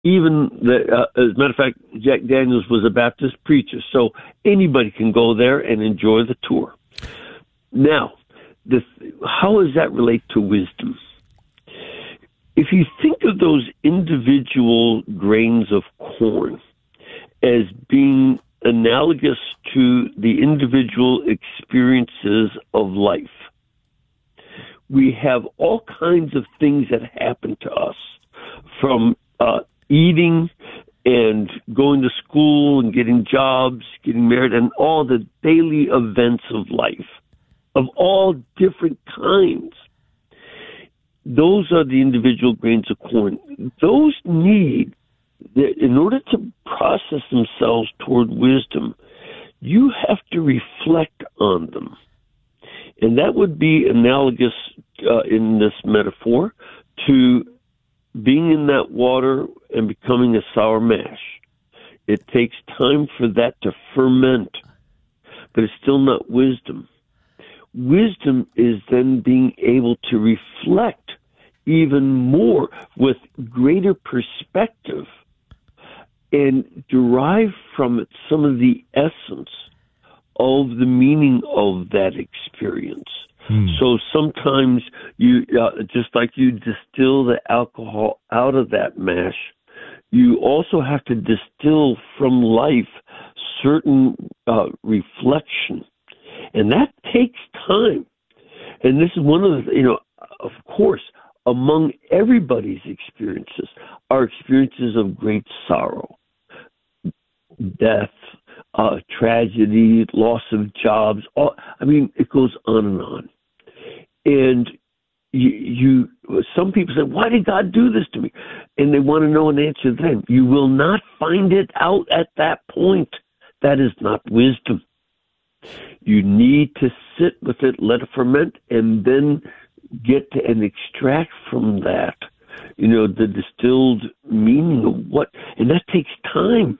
Even as a matter of fact, Jack Daniels was a Baptist preacher, so anybody can go there and enjoy the tour. Now, how does that relate to wisdom? If you think of those individual grains of corn as being analogous to the individual experiences of life, we have all kinds of things that happen to us, from eating and going to school and getting jobs, getting married, and all the daily events of life of all different kinds. Those are the individual grains of corn. Those need, in order to process themselves toward wisdom, you have to reflect on them. And that would be analogous in this metaphor to being in that water and becoming a sour mash. It takes time for that to ferment, but it's still not wisdom. Wisdom is then being able to reflect even more with greater perspective and derive from it some of the essence of the meaning of that experience. So sometimes you, just like you distill the alcohol out of that mash, you also have to distill from life certain reflection. And that takes time. And this is one of the, of course, among everybody's experiences are experiences of great sorrow, death, tragedy, loss of jobs. It goes on and on. And some people say, why did God do this to me? And they want to know an answer then. You will not find it out at that point. That is not wisdom. You need to sit with it, let it ferment, and then get to and extract from that, the distilled meaning of what, and that takes time.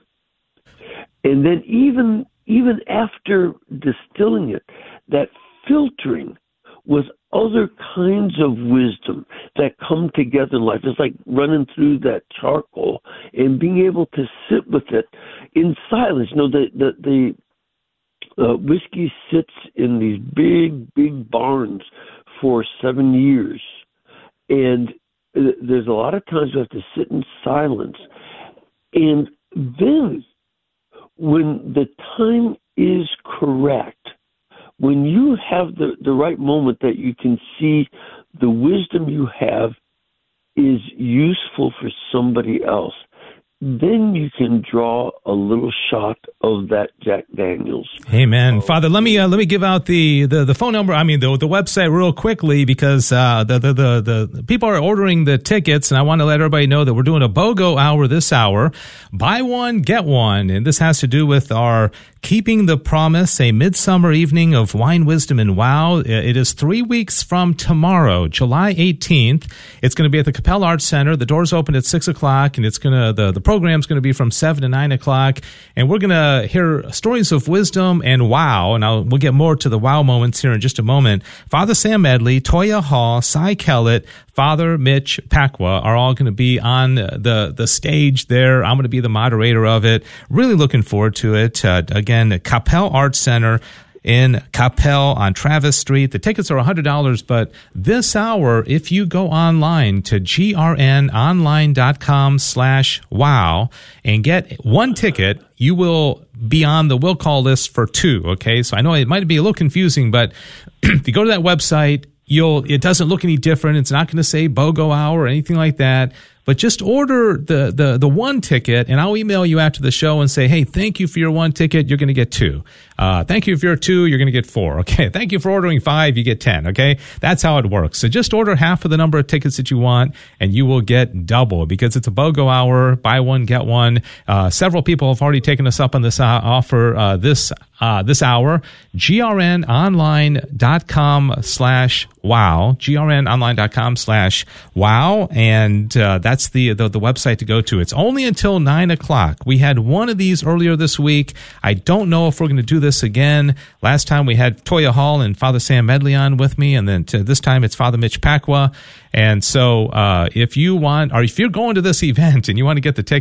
And then even after distilling it, that filtering with other kinds of wisdom that come together in life. It's like running through that charcoal and being able to sit with it in silence. The whiskey sits in these big barns for 7 years. And there's a lot of times you have to sit in silence. And then when the time is correct, when you have the right moment that you can see the wisdom you have is useful for somebody else, then you can draw a little shot of that Jack Daniels. Amen. Father, let me give out the phone number. The website real quickly, because the people are ordering the tickets, and I want to let everybody know that we're doing a BOGO hour this hour. Buy one, get one. And this has to do with our Keeping the Promise, a midsummer evening of wine, wisdom, and wow. It is 3 weeks from tomorrow, July 18th. It's going to be at the Capel Arts Center. The doors open at 6 o'clock, and it's the program's going to be from 7 to 9 o'clock. And we're going to hear stories of wisdom and wow. And we'll get more to the wow moments here in just a moment. Father Sam Medley, Toya Hall, Cy Kellett, Father Mitch Pacwa are all going to be on the stage there. I'm going to be the moderator of it. Really looking forward to it. Again, the Capel Arts Center in Capel on Travis Street. The tickets are $100, but this hour, if you go online to grnonline.com/wow and get one ticket, you will be on the will call list for two. Okay, so I know it might be a little confusing, but if you go to that website, it doesn't look any different. It's not going to say BOGO hour or anything like that. But just order the one ticket, and I'll email you after the show and say, hey, thank you for your one ticket. You're going to get two. Thank you for your two. You're going to get four. Okay. Thank you for ordering 5. You get 10. Okay. That's how it works. So just order half of the number of tickets that you want, and you will get double, because it's a BOGO hour. Buy one, get one. Several people have already taken us up on this offer this this hour, grnonline.com/wow, grnonline.com/wow, and that's the website to go to. It's only until 9 o'clock. We had one of these earlier this week. I don't know if we're going to do this again. Last time we had Toya Hall and Father Sam Medley on with me, and then this time it's Father Mitch Pacwa. And so if you want, or if you're going to this event and you want to get the ticket,